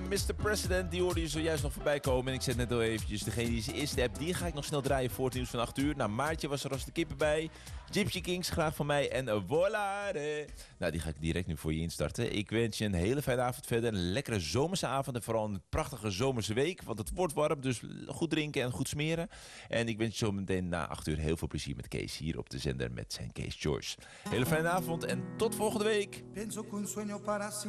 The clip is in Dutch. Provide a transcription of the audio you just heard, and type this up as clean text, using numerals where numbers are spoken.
Mr. President, die hoorde je zojuist nog voorbij komen. En ik zet net al eventjes, degene die zijn eerste hebt, die ga ik nog snel draaien voor het nieuws van 8 uur. Nou, Maartje was er als de kippen bij. Gypsy Kings, graag van mij. En Volare. Nou, die ga ik direct nu voor je instarten. Ik wens je een hele fijne avond verder. Een lekkere zomerse avond en vooral een prachtige zomerse week. Want het wordt warm, dus goed drinken en goed smeren. En ik wens je zo meteen na 8 uur heel veel plezier met Kees hier op de zender met zijn Kees Choice. Hele fijne avond en tot volgende week.